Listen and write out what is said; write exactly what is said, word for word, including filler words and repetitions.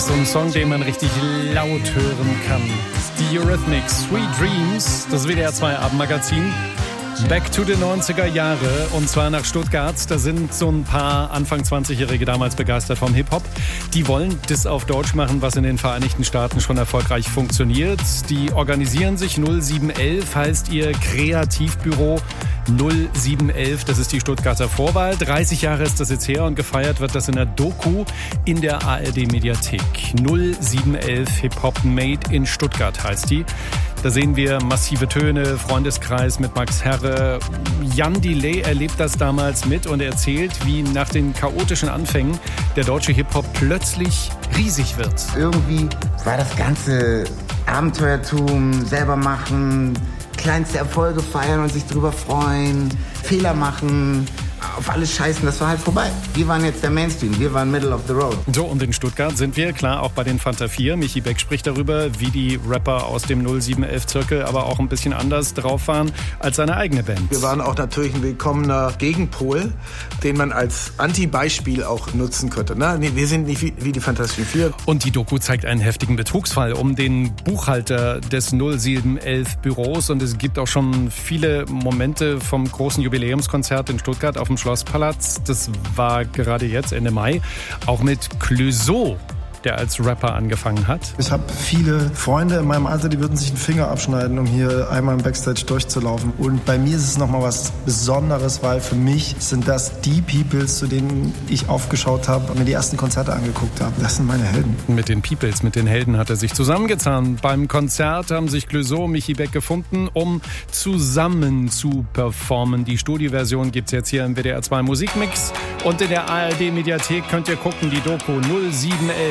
So ein Song, den man richtig laut hören kann. Die Eurythmics, Sweet Dreams, das W D R zwei Abendmagazin. Back to the neunziger Jahre und zwar nach Stuttgart. Da sind so ein paar Anfang zwanzigjährige damals begeistert vom Hip-Hop. Die wollen das auf Deutsch machen, was in den Vereinigten Staaten schon erfolgreich funktioniert. Die organisieren sich. null sieben elf heißt ihr Kreativbüro. null sieben elf, das ist die Stuttgarter Vorwahl. dreißig Jahre ist das jetzt her und gefeiert wird das in der Doku in der A R D-Mediathek. null sieben elf Hip-Hop Made in Stuttgart heißt die. Da sehen wir massive Töne, Freundeskreis mit Max Herre. Jan Delay erlebt das damals mit und erzählt, wie nach den chaotischen Anfängen der deutsche Hip-Hop plötzlich riesig wird. Irgendwie war das ganze Abenteuertum, selber machen, kleinste Erfolge feiern und sich drüber freuen, Fehler machen, auf alles scheißen, das war halt vorbei. Wir waren jetzt der Mainstream, wir waren Middle of the Road. So, und in Stuttgart sind wir, klar, auch bei den Fanta vier. Michi Beck spricht darüber, wie die Rapper aus dem null sieben elf-Zirkel aber auch ein bisschen anders drauf waren als seine eigene Band. Wir waren auch natürlich ein willkommener Gegenpol, den man als Anti-Beispiel auch nutzen könnte. Ne? Nee, wir sind nicht wie, wie die Fantastischen Vier. Und die Doku zeigt einen heftigen Betrugsfall um den Buchhalter des null sieben elf-Büros. Und es gibt auch schon viele Momente vom großen Jubiläumskonzert in Stuttgart auf dem Schlosspalast. Das war gerade jetzt Ende Mai. Auch mit Clouseau, der als Rapper angefangen hat. Ich habe viele Freunde in meinem Alter, die würden sich einen Finger abschneiden, um hier einmal im Backstage durchzulaufen. Und bei mir ist es nochmal was Besonderes, weil für mich sind das die Peoples, zu denen ich aufgeschaut habe und mir die ersten Konzerte angeguckt habe. Das sind meine Helden. Mit den Peoples, mit den Helden hat er sich zusammengezahnt. Beim Konzert haben sich Clouseau und Michi Beck gefunden, um zusammen zu performen. Die Studioversion gibt's jetzt hier im W D R zwei Musikmix. Und in der A R D-Mediathek könnt ihr gucken, die Doku null sieben elf.